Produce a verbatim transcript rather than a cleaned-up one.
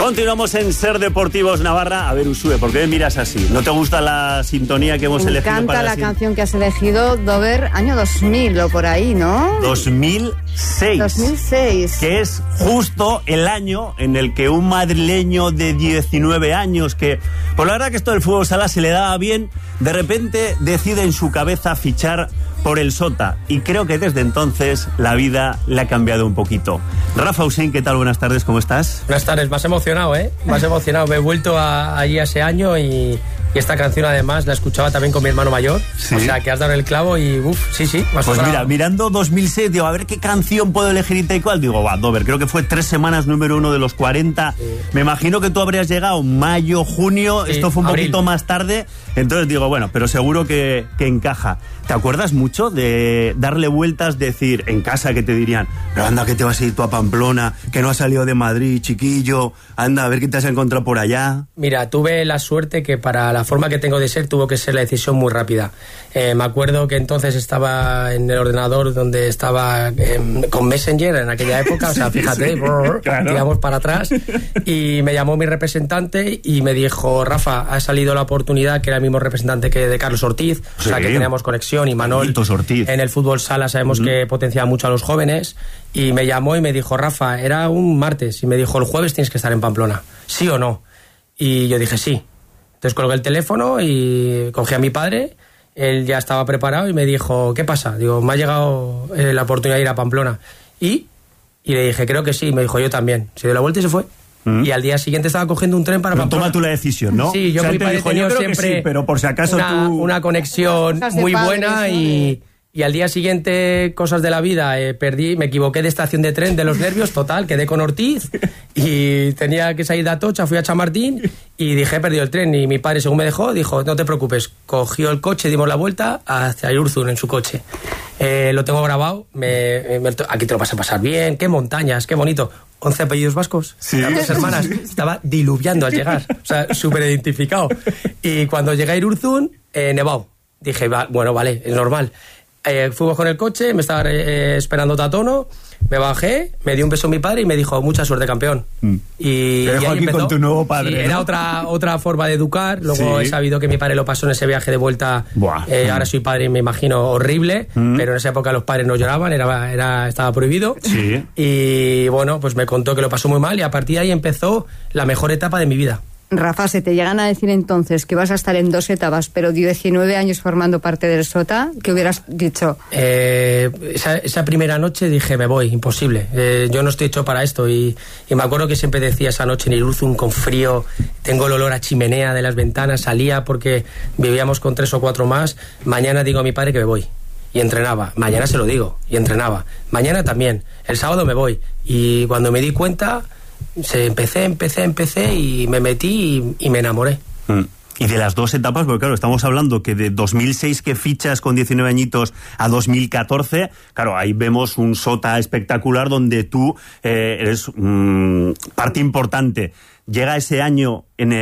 Continuamos en Ser Deportivos Navarra. A ver, Usue, ¿por qué me miras así? ¿No te gusta la sintonía que hemos me elegido? Me encanta para la la canción que has elegido, Dover, año dos mil o por ahí, ¿no? dos mil seis. dos mil seis. Que es justo el año en el que un madrileño de diecinueve años, que por la verdad que esto del fútbol sala se le daba bien, de repente decide en su cabeza fichar por el Sota, y creo que desde entonces la vida le ha cambiado un poquito. Rafa Usín, ¿qué tal? Buenas tardes, ¿cómo estás? Buenas tardes, más emocionado, ¿eh? Más emocionado. Me he vuelto a, allí ese año y, y esta canción además la escuchaba también con mi hermano mayor. ¿Sí? O sea, que has dado el clavo y uff, sí, sí. Pues sobrado. Mira, mirando dos mil seis, digo, a ver qué canción puedo elegir y tal y cual. Digo, va, Dover, creo que fue tres semanas número uno de los cuarenta. Sí. Me imagino que tú habrías llegado mayo, junio, sí, esto fue un abril. Poquito más tarde. Entonces digo, bueno, pero seguro que, que encaja. ¿Te acuerdas mucho de darle vueltas, decir en casa que te dirían, pero anda que te vas a ir tú a Pamplona, que no has salido de Madrid, chiquillo, anda a ver qué te has encontrado por allá? Mira, tuve la suerte que para la forma que tengo de ser tuvo que ser la decisión muy rápida. Eh, me acuerdo que entonces estaba en el ordenador donde estaba eh, con Messenger en aquella época, o sea, fíjate, sí, brrr, claro. Digamos para atrás, y me llamó mi representante y me dijo, Rafa, ha salido la oportunidad, que era el mismo representante que de Carlos Ortiz, sí. O sea, que teníamos conexión, y Manol en el fútbol sala sabemos mm. que potenciaba mucho a los jóvenes, y me llamó y me dijo, Rafa, era un martes, y me dijo, el jueves tienes que estar en Pamplona, ¿sí o no? Y yo dije, sí. Entonces colgué el teléfono y cogí a mi padre, él ya estaba preparado y me dijo, ¿qué pasa? Digo, me ha llegado eh, la oportunidad de ir a Pamplona. Y, y le dije, creo que sí, y me dijo, yo también. Se dio la vuelta y se fue. Mm. Y al día siguiente estaba cogiendo un tren para pero Pamplona. Toma tú la decisión, ¿no? Sí, yo o sea, con mi padre dijo, yo creo siempre que sí, pero por si acaso una, tú... una conexión muy padres, buena y... Y al día siguiente, cosas de la vida, eh, perdí, me equivoqué de estación de tren de los nervios, total, quedé con Ortiz y tenía que salir de Atocha, fui a Chamartín y dije, he perdido el tren. Y mi padre, según me dejó, dijo, no te preocupes, cogió el coche, dimos la vuelta hacia Irurzun en su coche. Eh, lo tengo grabado, me, me, aquí te lo vas a pasar bien, qué montañas, qué bonito. once apellidos vascos, sí. Las dos hermanas, estaba diluviando al llegar, o sea, súper identificado. Y cuando llegué a Irurzun, eh, nevado. Dije, va, bueno, vale, es normal. Eh, fuimos con el coche, me estaba eh, esperando Tatono, me bajé, me dio un beso a mi padre y me dijo, mucha suerte, campeón. Mm. Y, Te dejo y aquí empezó. Con tu nuevo padre. Sí, ¿no? Era otra, otra forma de educar. Luego sí. He sabido que mi padre lo pasó en ese viaje de vuelta. Eh, mm. Ahora soy padre y me imagino horrible, mm. pero en esa época los padres no lloraban, era, era, estaba prohibido. Sí. Y bueno, pues me contó que lo pasó muy mal y a partir de ahí empezó la mejor etapa de mi vida. Rafa, se te llegan a decir entonces que vas a estar en dos etapas, pero diecinueve años formando parte del Sota, ¿qué hubieras dicho? Eh, esa, esa primera noche dije, me voy, imposible. Eh, yo no estoy hecho para esto. Y, y me acuerdo que siempre decía esa noche en Irurzun con frío, tengo el olor a chimenea de las ventanas, salía porque vivíamos con tres o cuatro más. Mañana digo a mi padre que me voy. Y entrenaba. Mañana se lo digo. Y entrenaba. Mañana también. El sábado me voy. Y cuando me di cuenta... Se empecé, empecé, empecé y me metí y, y me enamoré. Mm. Y de las dos etapas, porque claro, estamos hablando que de dos mil seis que fichas con diecinueve añitos a dos mil catorce, claro, ahí vemos un Sota espectacular donde tú eh, eres mmm, parte importante. Llega ese año en el